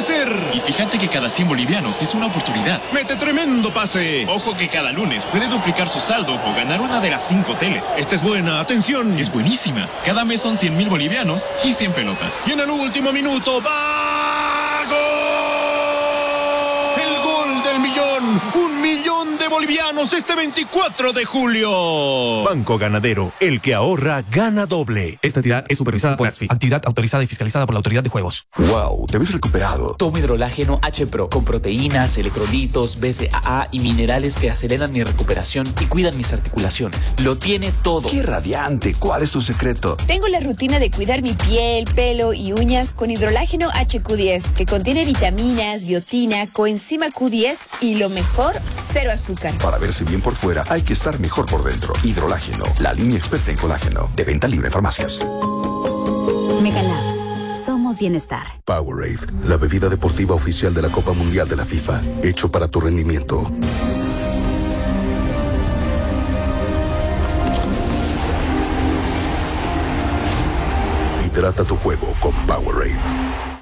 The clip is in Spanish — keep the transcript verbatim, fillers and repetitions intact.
ser! Y fíjate que cada cien bolivianos es una oportunidad. ¡Mete tremendo pase! Ojo que cada lunes puede duplicar su saldo o ganar una de las cinco teles. Esta es buena, atención. Es buenísima. Cada mes son cien mil bolivianos y cien pelotas. Y en el último minuto, ¡va! ¡Gol! ¡El gol del millón! ¡Un millón de bolivianos este veinticuatro de julio! Banco Ganadero, el que ahorra, gana doble. Esta entidad es supervisada por ASFI, actividad autorizada y fiscalizada por la Autoridad de Juegos. Wow, te ves recuperado. Tomo hidrolágeno H P R O con proteínas, electrolitos, B C A A y minerales que aceleran mi recuperación y cuidan mis articulaciones. Lo tiene todo. ¡Qué radiante! ¿Cuál es tu secreto? Tengo la rutina de cuidar mi piel, pelo y uñas con hidrolágeno H Q diez, que contiene vitaminas, biotina, coenzima Q diez y lo mejor, cero azúcar. Para verse bien por fuera, hay que estar mejor por dentro. Hidrolágeno, la línea experta en colágeno. De venta libre en farmacias. Megalabs. Somos bienestar. Powerade, la bebida deportiva oficial de la Copa Mundial de la FIFA. Hecho para tu rendimiento. Hidrata tu juego con Powerade.